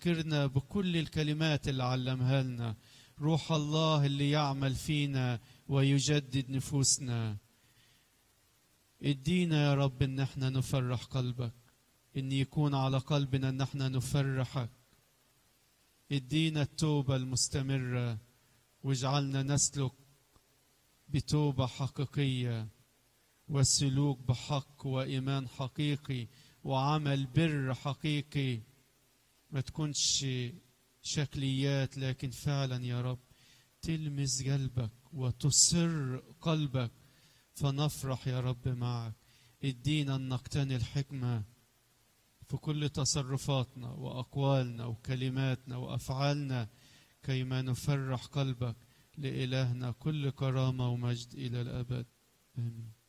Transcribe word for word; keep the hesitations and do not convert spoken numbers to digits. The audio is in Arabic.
ذكرنا بكل الكلمات اللي علمها لنا روح الله اللي يعمل فينا ويجدد نفوسنا. ادينا يا رب ان احنا نفرح قلبك، ان يكون على قلبنا ان احنا نفرحك. ادينا التوبة المستمرة واجعلنا نسلك بتوبة حقيقية والسلوك بحق وإيمان حقيقي وعمل بر حقيقي، ما تكونش شكليات لكن فعلا يا رب تلمس قلبك وتسر قلبك فنفرح يا رب معك. ادينا ان نقتني الحكمة في كل تصرفاتنا وأقوالنا وكلماتنا وأفعالنا كيما نفرح قلبك. لإلهنا كل كرامة ومجد إلى الأبد، آمين.